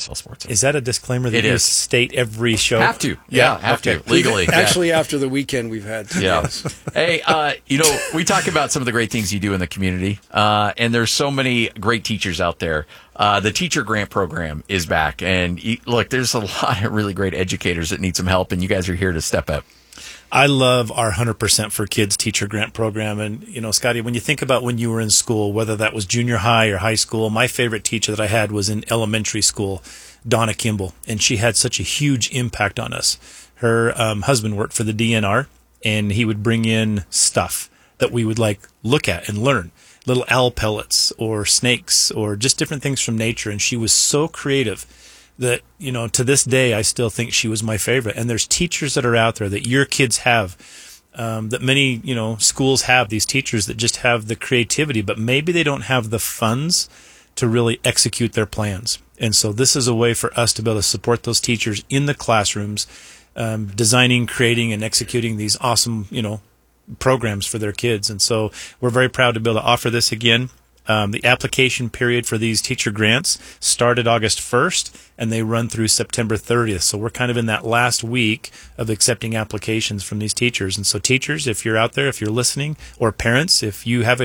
KSL Sports. Is that a disclaimer that you state every show? Have to. Yeah, have to. Legally. Actually, after the weekend we've had. Yeah. Hey, we talk about some of the great things you do in the community, and there's so many great teachers out there. The teacher grant program is back, and look, there's a lot of really great educators that need some help, and you guys are here to step up. I love our 100% for Kids teacher grant program. And, Scotty, when you think about when you were in school, whether that was junior high or high school, my favorite teacher that I had was in elementary school, Donna Kimball. And she had such a huge impact on us. Her husband worked for the DNR, and he would bring in stuff that we would look at and learn. Little owl pellets or snakes or just different things from nature. And she was so creative that, to this day, I still think she was my favorite. And there's teachers that are out there that your kids have, that many, schools have, these teachers that just have the creativity, but maybe they don't have the funds to really execute their plans. And so this is a way for us to be able to support those teachers in the classrooms, designing, creating, and executing these awesome, programs for their kids. And so we're very proud to be able to offer this again. The application period for these teacher grants started August 1st, and they run through September 30th. So we're kind of in that last week of accepting applications from these teachers. And so teachers, if you're out there, if you're listening, or parents, if you have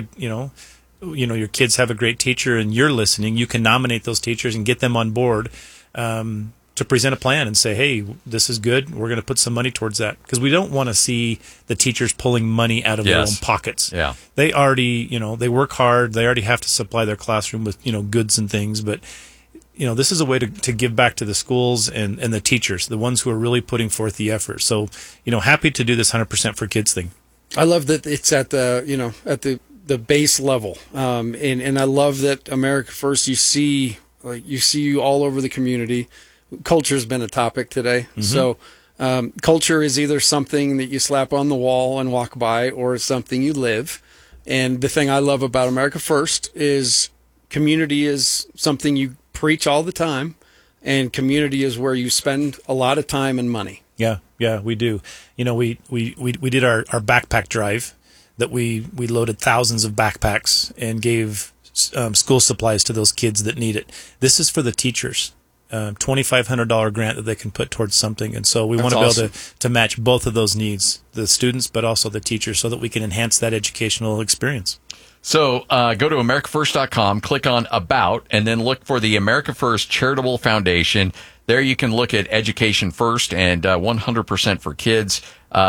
your kids have a great teacher and you're listening, you can nominate those teachers and get them on board to present a plan and say, hey, this is good. We're going to put some money towards that. Because we don't want to see the teachers pulling money out of their own pockets. Yeah. They already, they work hard. They already have to supply their classroom with, goods and things. But, this is a way to give back to the schools and the teachers, the ones who are really putting forth the effort. So, happy to do this 100% for Kids thing. I love that it's at the, at the base level. And I love that America First, you see you all over the community. Culture's been a topic today. Mm-hmm. So culture is either something that you slap on the wall and walk by, or it's something you live. And the thing I love about America First is community is something you preach all the time, and community is where you spend a lot of time and money. Yeah, we do. We did our backpack drive that we loaded thousands of backpacks and gave school supplies to those kids that need it. This is for the teachers. $2,500 grant that they can put towards something. And so we want to be able to match both of those needs, the students, but also the teachers, so that we can enhance that educational experience. So go to AmericaFirst.com, click on About, and then look for the America First Charitable Foundation. There you can look at Education First and 100% for Kids.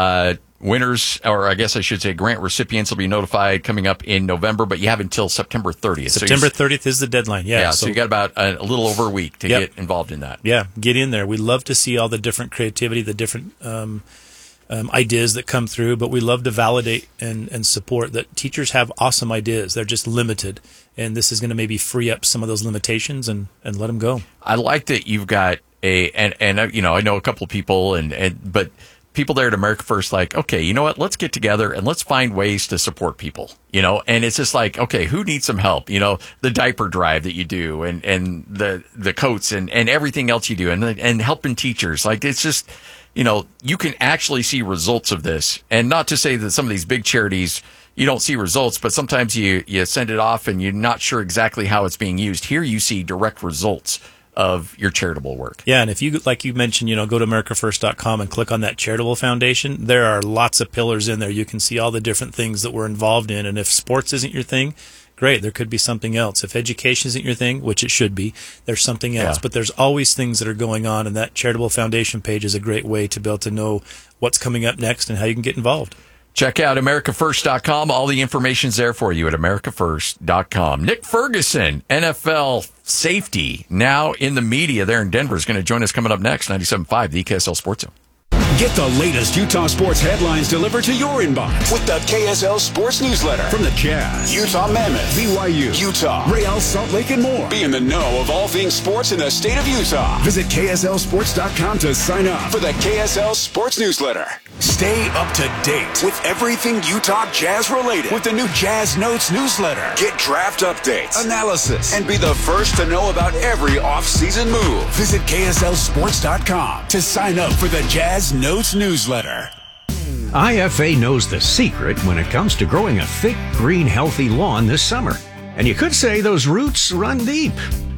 Winners, or I guess I should say grant recipients, will be notified coming up in November, but you have until September 30th. September 30th is the deadline, yeah. So you got about a little over a week to get involved in that. Yeah, get in there. We love to see all the different creativity, the different ideas that come through, but we love to validate and support that teachers have awesome ideas. They're just limited, and this is going to maybe free up some of those limitations and let them go. I like that you've got I know a couple of people, but people there at America First, okay, you know what? Let's get together and let's find ways to support people, and it's just okay, who needs some help? The diaper drive that you do and the coats and everything else you do and helping teachers. It's just, you can actually see results of this. And not to say that some of these big charities, you don't see results, but sometimes you send it off and you're not sure exactly how it's being used. Here you see direct results of your charitable work. Yeah, and if you, like you mentioned, go to AmericaFirst.com and click on that charitable foundation, there are lots of pillars in there. You can see all the different things that we're involved in. And if sports isn't your thing, great, there could be something else. If education isn't your thing, which it should be, there's something else. Yeah. But there's always things that are going on, and that charitable foundation page is a great way to be able to know what's coming up next and how you can get involved. Check out AmericaFirst.com. All the information's there for you at AmericaFirst.com. Nick Ferguson, NFL safety, now in the media there in Denver, is going to join us coming up next, 97.5, the KSL Sports Zone. Get the latest Utah sports headlines delivered to your inbox with the KSL Sports Newsletter. From the Jazz, Utah Mammoth, BYU, Utah, Real Salt Lake, and more. Be in the know of all things sports in the state of Utah. Visit KSLSports.com to sign up for the KSL Sports Newsletter. Stay up to date with everything Utah Jazz related with the new Jazz Notes newsletter. Get draft updates, analysis, and be the first to know about every off-season move. Visit KSLSports.com to sign up for the Jazz Notes newsletter. IFA knows the secret when it comes to growing a thick, green, healthy lawn this summer. And you could say those roots run deep.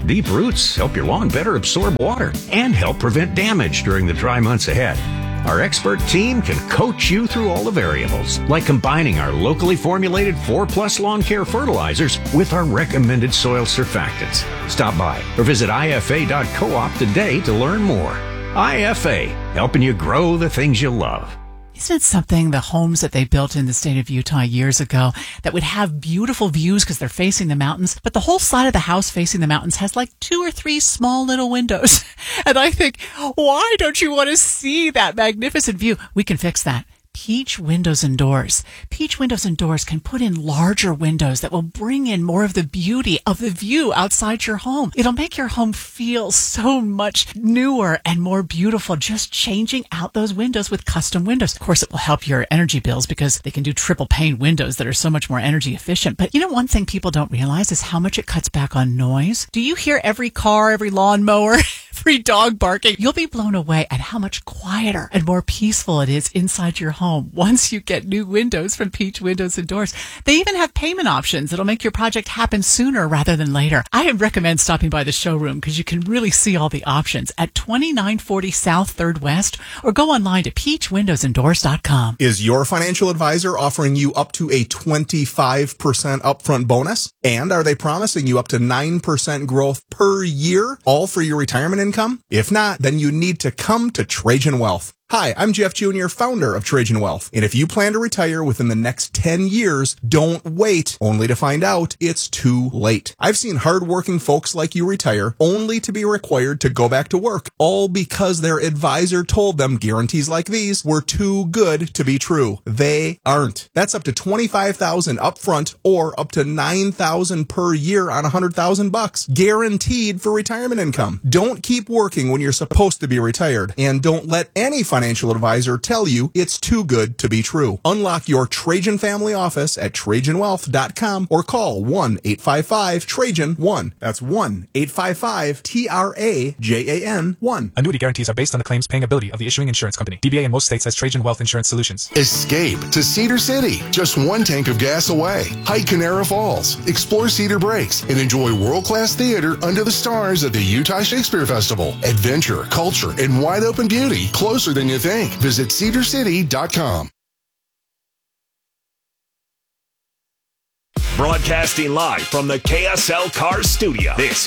deep roots help your lawn better absorb water and help prevent damage during the dry months ahead. Our expert team can coach you through all the variables, like combining our locally formulated 4+ lawn care fertilizers with our recommended soil surfactants. Stop by or visit ifa.coop today to learn more. IFA, helping you grow the things you love. Isn't it something, the homes that they built in the state of Utah years ago that would have beautiful views because they're facing the mountains, but the whole side of the house facing the mountains has like 2 or 3 small little windows. And I think, why don't you want to see that magnificent view? We can fix that. Peach Windows and Doors. Peach Windows and Doors can put in larger windows that will bring in more of the beauty of the view outside your home. It'll make your home feel so much newer and more beautiful, just changing out those windows with custom windows. Of course, it will help your energy bills because they can do triple pane windows that are so much more energy efficient. But you know, one thing people don't realize is how much it cuts back on noise. Do you hear every car, every lawnmower, every dog barking? You'll be blown away at how much quieter and more peaceful it is inside your home once you get new windows from Peach Windows and Doors. They even have payment options that'll make your project happen sooner rather than later. I recommend stopping by the showroom because you can really see all the options at 2940 South 3rd West, or go online to peachwindowsanddoors.com. Is your financial advisor offering you up to a 25% upfront bonus? And are they promising you up to 9% growth per year, all for your retirement income? If not, then you need to come to Trajan Wealth. Hi, I'm Jeff Jr., founder of Trajan Wealth. And if you plan to retire within the next 10 years, don't wait only to find out it's too late. I've seen hardworking folks like you retire only to be required to go back to work, all because their advisor told them guarantees like these were too good to be true. They aren't. That's up to $25,000 upfront or up to $9,000 per year on $100,000, guaranteed for retirement income. Don't keep working when you're supposed to be retired, and don't let any financial advisor tell you it's too good to be true. Unlock your Trajan family office at TrajanWealth.com or call 1-855-TRAJAN-1. That's 1-855-TRAJAN-1. Annuity guarantees are based on the claims paying ability of the issuing insurance company. DBA in most states has Trajan Wealth Insurance Solutions. Escape to Cedar City, just 1 tank of gas away. Hike Canara Falls, explore Cedar Breaks, and enjoy world-class theater under the stars at the Utah Shakespeare Festival. Adventure, culture, and wide-open beauty closer than you think. Visit cedarcity.com. Broadcasting live from the KSL Cars studio. This